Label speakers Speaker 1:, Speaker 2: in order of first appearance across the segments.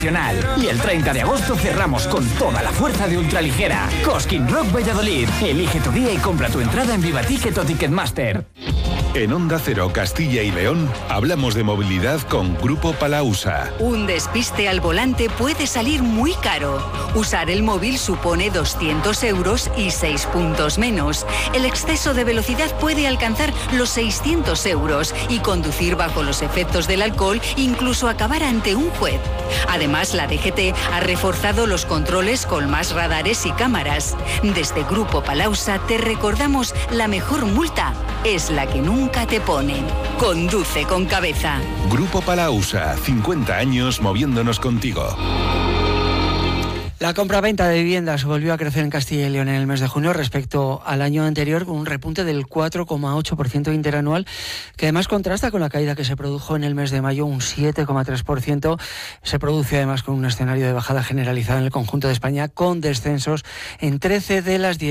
Speaker 1: Y el 30 de agosto cerramos con toda la fuerza de ultraligera. Cosquín Rock Valladolid. Elige tu día y compra tu entrada en Vivaticket o Ticketmaster.
Speaker 2: En Onda Cero Castilla y León hablamos de movilidad con Grupo Palausa.
Speaker 3: Un despiste al volante puede salir muy caro. Usar el móvil supone 200 euros y 6 puntos menos. El exceso de velocidad puede alcanzar los 600 euros y conducir bajo los efectos del alcohol incluso acabar ante un juez. Además, la DGT ha reforzado los controles con más radares y cámaras. Desde Grupo Palausa te recordamos: la mejor multa es la que nunca te ponen. Conduce con cabeza.
Speaker 2: Grupo Palausa, 50 años moviéndonos contigo.
Speaker 4: La compraventa de viviendas volvió a crecer en Castilla y León en el mes de junio respecto al año anterior, con un repunte del 4,8% interanual, que además contrasta con la caída que se produjo en el mes de mayo, un 7,3%. Se produce además con un escenario de bajada generalizada en el conjunto de España, con descensos en 13 de las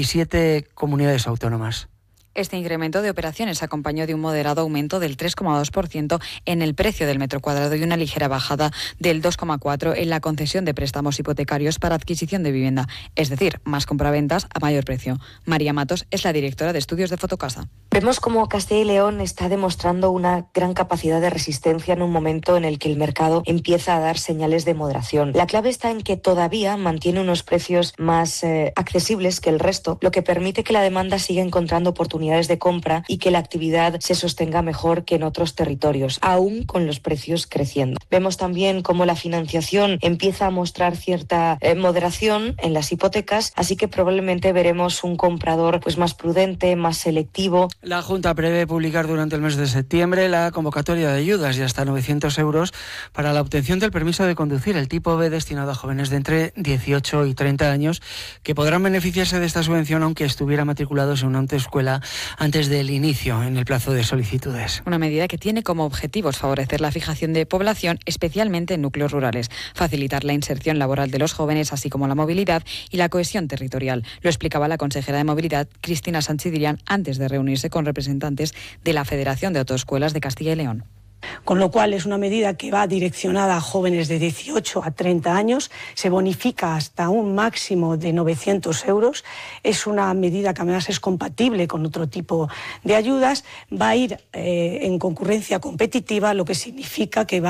Speaker 4: 17 comunidades autónomas.
Speaker 5: Este incremento de operaciones acompañó de un moderado aumento del 3,2% en el precio del metro cuadrado y una ligera bajada del 2,4% en la concesión de préstamos hipotecarios para adquisición de vivienda, es decir, más compraventas a mayor precio. María Matos es la directora de estudios de Fotocasa.
Speaker 6: Vemos cómo Castilla y León está demostrando una gran capacidad de resistencia en un momento en el que el mercado empieza a dar señales de moderación. La clave está en que todavía mantiene unos precios más accesibles que el resto, lo que permite que la demanda siga encontrando oportunidades de compra y que la actividad se sostenga mejor que en otros territorios, aún con los precios creciendo. Vemos también cómo la financiación empieza a mostrar cierta moderación en las hipotecas, así que probablemente veremos un comprador más prudente, más selectivo.
Speaker 4: La Junta prevé publicar durante el mes de septiembre la convocatoria de ayudas de hasta 900 euros para la obtención del permiso de conducir, el tipo B, destinado a jóvenes de entre 18 y 30 años, que podrán beneficiarse de esta subvención aunque estuvieran matriculados en una autoescuela antes del inicio en el plazo de solicitudes.
Speaker 5: Una medida que tiene como objetivos favorecer la fijación de población, especialmente en núcleos rurales, facilitar la inserción laboral de los jóvenes, así como la movilidad y la cohesión territorial. Lo explicaba la consejera de Movilidad, Cristina Sánchez Dirián, antes de reunirse con representantes de la Federación de Autoescuelas de Castilla y León.
Speaker 7: Con lo cual es una medida que va direccionada a jóvenes de 18 a 30 años, se bonifica hasta un máximo de 900 euros, es una medida que además es compatible con otro tipo de ayudas, va a ir en concurrencia competitiva, lo que significa que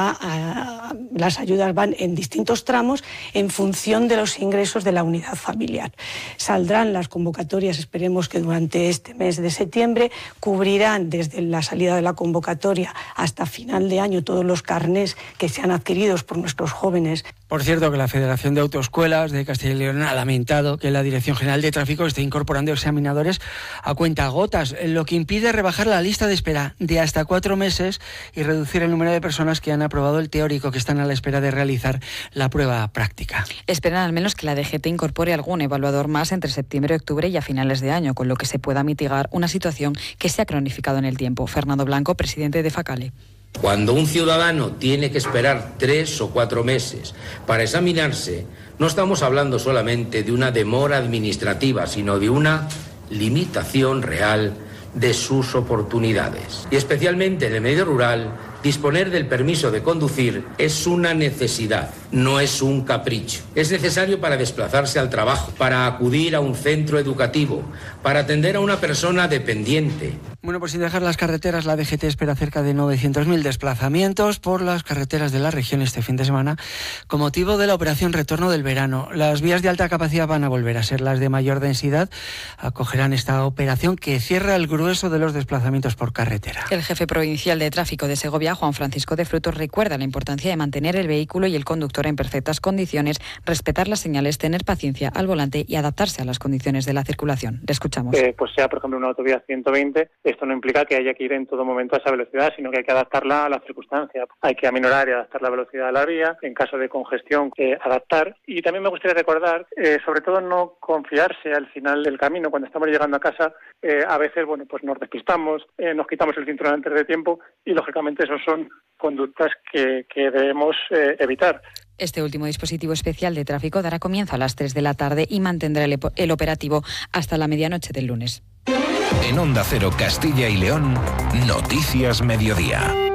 Speaker 7: las ayudas van en distintos tramos en función de los ingresos de la unidad familiar. Saldrán las convocatorias, esperemos que durante este mes de septiembre, cubrirán desde la salida de la convocatoria hasta final de año todos los carnés que sean adquiridos por nuestros jóvenes.
Speaker 4: Por cierto, que la Federación de Autoescuelas de Castilla y León ha lamentado que la Dirección General de Tráfico esté incorporando examinadores a cuentagotas, lo que impide rebajar la lista de espera de hasta 4 meses y reducir el número de personas que han aprobado el teórico, que están a la espera de realizar la prueba práctica.
Speaker 5: Esperan al menos que la DGT incorpore algún evaluador más entre septiembre y octubre y a finales de año, con lo que se pueda mitigar una situación que se ha cronificado en el tiempo. Fernando Blanco, presidente de Facale.
Speaker 8: Cuando un ciudadano tiene que esperar 3 o 4 meses para examinarse, no estamos hablando solamente de una demora administrativa, sino de una limitación real de sus oportunidades. Y especialmente en el medio rural, disponer del permiso de conducir es una necesidad, no es un capricho. Es necesario para desplazarse al trabajo, para acudir a un centro educativo, para atender a una persona dependiente.
Speaker 4: Bueno, pues sin dejar las carreteras, la DGT espera cerca de 900.000 desplazamientos por las carreteras de la región este fin de semana con motivo de la operación Retorno del Verano. Las vías de alta capacidad van a volver a ser las de mayor densidad. Acogerán esta operación que cierra el grueso de los desplazamientos por carretera.
Speaker 5: El jefe provincial de tráfico de Segovia, Juan Francisco de Frutos, recuerda la importancia de mantener el vehículo y el conductor en perfectas condiciones, respetar las señales, tener paciencia al volante y adaptarse a las condiciones de la circulación. Le escuchamos.
Speaker 9: Pues sea, por ejemplo, una autovía 120, esto no implica que haya que ir en todo momento a esa velocidad, sino que hay que adaptarla a las circunstancias. Hay que aminorar y adaptar la velocidad a la vía, en caso de congestión, adaptar. Y también me gustaría recordar, sobre todo no confiarse al final del camino, cuando estamos llegando a casa, a veces, pues nos despistamos, nos quitamos el cinturón antes de tiempo y, lógicamente, esos son conductas que debemos evitar.
Speaker 5: Este último dispositivo especial de tráfico dará comienzo a las 3 de la tarde y mantendrá el operativo hasta la medianoche del lunes.
Speaker 2: En Onda Cero Castilla y León, Noticias Mediodía.